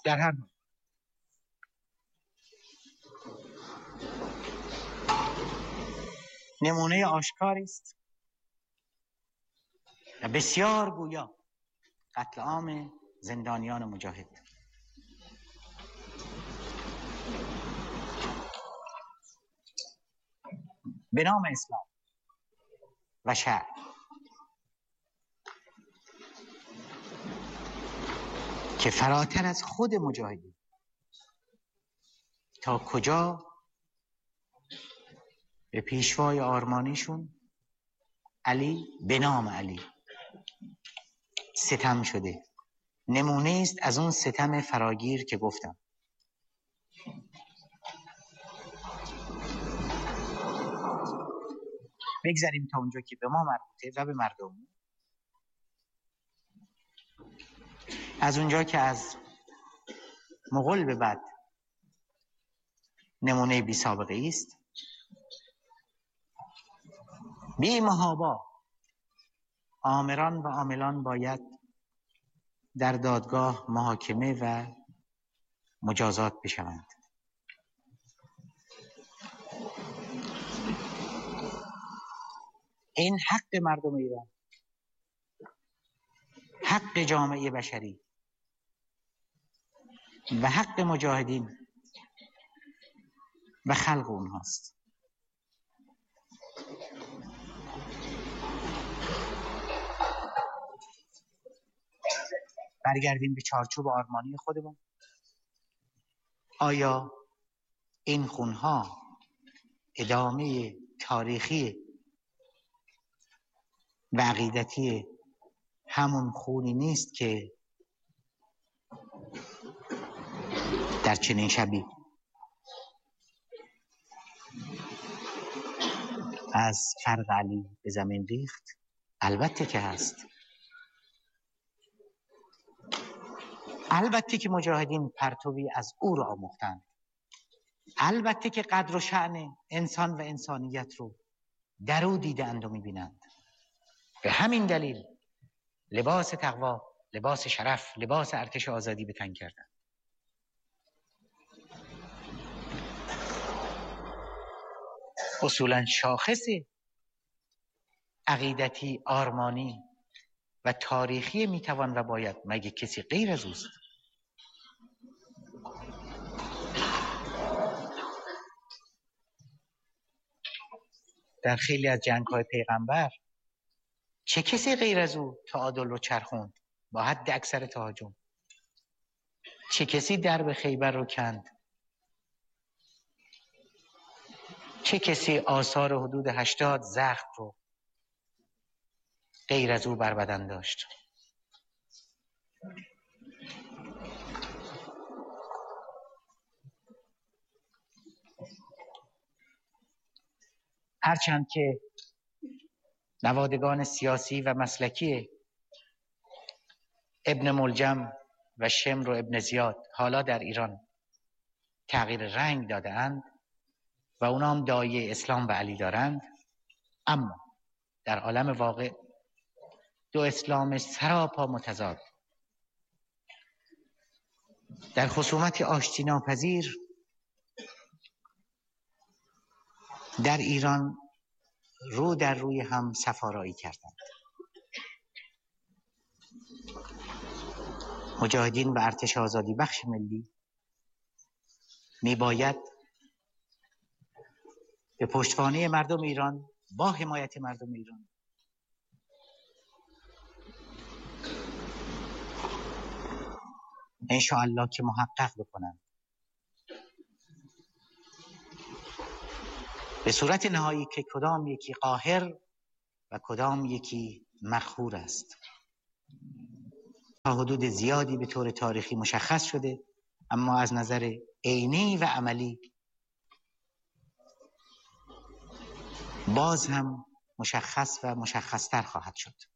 در هر حال نمونه آشکاری است و بسیار گویا قتل عام زندانیان مجاهد. به نام اسلام و شرع که فراتر از خود مجاهدین تا کجا به پیشوای آرمانیشون علی به نام علی ستم شده. نمونه است از اون ستم فراگیر که گفتم. بگذاریم تا اونجا که به ما مربوطه و به مردم. از اونجا که از مغول به بعد نمونه بی سابقه است، بی محابا آمران و عاملان باید در دادگاه محاکمه و مجازات بشوند. این حق مردم ایران، حق جامعه بشری و حق مجاهدین و خلق اونهاست. برگردیم به چارچوب آرمانی خودمون. آیا این خونها ادامه تاریخی و عقیدتی همون خونی نیست که در چنین شبی از فرق علی به زمین ریخت؟ البته که هست. البته که مجاهدین پرتوی از او را آموختند. البته که قدر و شأن انسان و انسانیت رو در او دیدند و میبینند. به همین دلیل لباس تقوا، لباس شرف، لباس ارتش آزادی به تن کردند. اصولا شاخص عقیدتی، آرمانی و تاریخی میتوان و باید مگه کسی غیر از اوست؟ در خیلی از جنگ‌های پیغمبر چه کسی غیر از او تعادل رو چرخوند با حد اکثر تهاجم؟ چه کسی درب خیبر رو کند؟ چه کسی آثار حدود 80 زخم رو غیر از او بر بدن داشت؟ هرچند که نوادگان سیاسی و مسلکی ابن ملجم و شمر و ابن زیاد حالا در ایران تغییر رنگ داده اند و اونا هم داعیه اسلام و علی دارند، اما در عالم واقع دو اسلام سراپا متضاد در خصومت آشتی ناپذیر در ایران رو در روی هم سفارایی کردند. مجاهدین و ارتش آزادی بخش ملی میباید به پشتوانه مردم ایران با حمایت مردم ایران انشاءالله که محقق بکنند به صورت نهایی که کدام یکی قاهر و کدام یکی مقهور است. تا حدود زیادی به طور تاریخی مشخص شده، اما از نظر عینی و عملی باز هم مشخص و مشخصتر خواهد شد.